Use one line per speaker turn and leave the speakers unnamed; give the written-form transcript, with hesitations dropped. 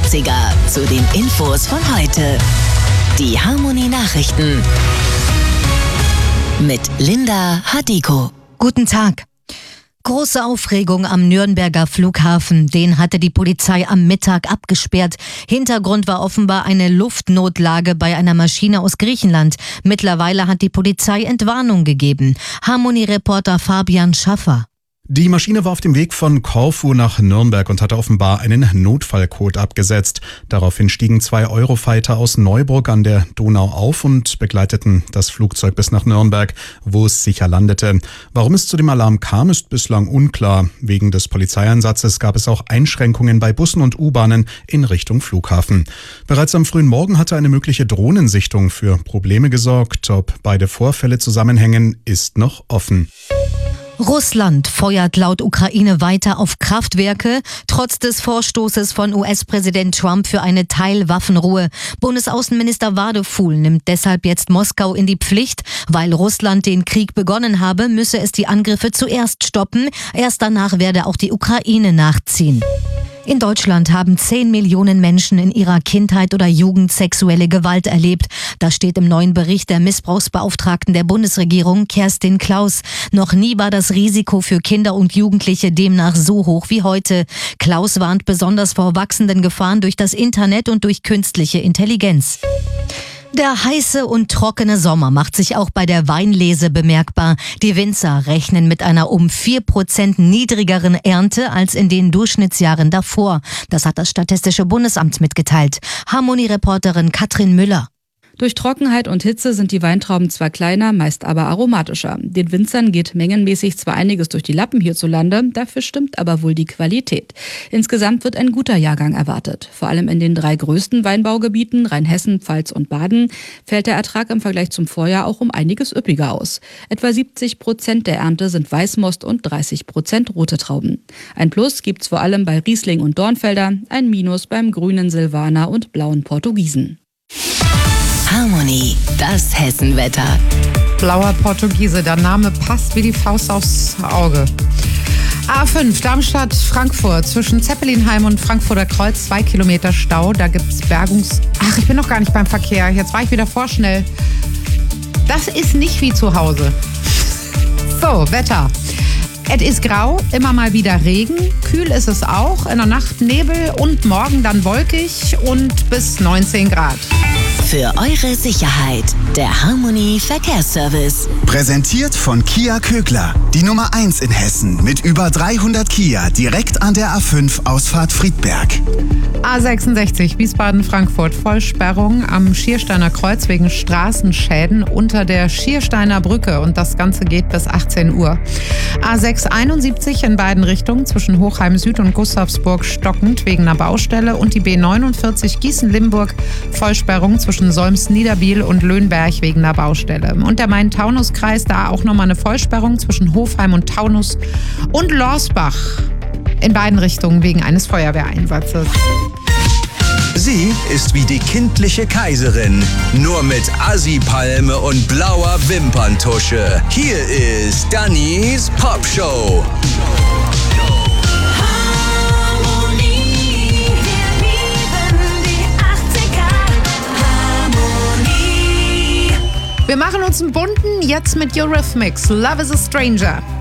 80er zu den Infos von heute. Die Harmony Nachrichten mit Linda Hadiko.
Guten Tag. Große Aufregung am Nürnberger Flughafen. Den hatte die Polizei am Mittag abgesperrt. Hintergrund war offenbar eine Luftnotlage bei einer Maschine aus Griechenland. Mittlerweile hat die Polizei Entwarnung gegeben. Harmony-Reporter Fabian Schaffer.
Die Maschine war auf dem Weg von Korfu nach Nürnberg und hatte offenbar einen Notfallcode abgesetzt. Daraufhin stiegen 2 Eurofighter aus Neuburg an der Donau auf und begleiteten das Flugzeug bis nach Nürnberg, wo es sicher landete. Warum es zu dem Alarm kam, ist bislang unklar. Wegen des Polizeieinsatzes gab es auch Einschränkungen bei Bussen und U-Bahnen in Richtung Flughafen. Bereits am frühen Morgen hatte eine mögliche Drohnensichtung für Probleme gesorgt. Ob beide Vorfälle zusammenhängen, ist noch offen.
Russland feuert laut Ukraine weiter auf Kraftwerke, trotz des Vorstoßes von US-Präsident Trump für eine Teilwaffenruhe. Bundesaußenminister Wadefuhl nimmt deshalb jetzt Moskau in die Pflicht. Weil Russland den Krieg begonnen habe, müsse es die Angriffe zuerst stoppen. Erst danach werde auch die Ukraine nachziehen. In Deutschland haben 10 Millionen Menschen in ihrer Kindheit oder Jugend sexuelle Gewalt erlebt. Das steht im neuen Bericht der Missbrauchsbeauftragten der Bundesregierung, Kerstin Klaus. Noch nie war das Risiko für Kinder und Jugendliche demnach so hoch wie heute. Klaus warnt besonders vor wachsenden Gefahren durch das Internet und durch künstliche Intelligenz. Der heiße und trockene Sommer macht sich auch bei der Weinlese bemerkbar. Die Winzer rechnen mit einer um 4% niedrigeren Ernte als in den Durchschnittsjahren davor. Das hat das Statistische Bundesamt mitgeteilt. Harmony-Reporterin Katrin Müller.
Durch Trockenheit und Hitze sind die Weintrauben zwar kleiner, meist aber aromatischer. Den Winzern geht mengenmäßig zwar einiges durch die Lappen hierzulande, dafür stimmt aber wohl die Qualität. Insgesamt wird ein guter Jahrgang erwartet. Vor allem in den 3 größten Weinbaugebieten, Rheinhessen, Pfalz und Baden, fällt der Ertrag im Vergleich zum Vorjahr auch um einiges üppiger aus. Etwa 70% der Ernte sind Weißmost und 30% rote Trauben. Ein Plus gibt's vor allem bei Riesling und Dornfelder, ein Minus beim grünen Silvaner und blauen Portugiesen.
Harmony, das Hessenwetter.
Blauer Portugiese, der Name passt wie die Faust aufs Auge. A5, Darmstadt-Frankfurt, zwischen Zeppelinheim und Frankfurter Kreuz, 2 Kilometer Stau. Da gibt's Ach, ich bin noch gar nicht beim Verkehr. Jetzt war ich wieder vorschnell. Das ist nicht wie zu Hause. So, Wetter. Es ist grau, immer mal wieder Regen. Kühl ist es auch. In der Nacht Nebel und morgen dann wolkig und bis 19 Grad.
Für eure Sicherheit, der Harmony Verkehrsservice.
Präsentiert von Kia Kögler, die Nummer 1 in Hessen mit über 300 Kia direkt an der A5 Ausfahrt Friedberg.
A66 Wiesbaden-Frankfurt, Vollsperrung am Schiersteiner Kreuz wegen Straßenschäden unter der Schiersteiner Brücke und das Ganze geht bis 18 Uhr. A671 in beiden Richtungen zwischen Hochheim Süd und Gustavsburg stockend wegen einer Baustelle und die B49 Gießen-Limburg, Vollsperrung zwischen Solms-Niederbiel und Löhnberg wegen der Baustelle. Und der Main-Taunus-Kreis, da auch nochmal eine Vollsperrung zwischen Hofheim und Taunus und Lorsbach in beiden Richtungen wegen eines Feuerwehreinsatzes.
Sie ist wie die kindliche Kaiserin, nur mit Assi-Palme und blauer Wimperntusche. Hier ist Dannys Popshow.
Wir machen uns einen bunten jetzt mit Eurythmics. Love is a Stranger.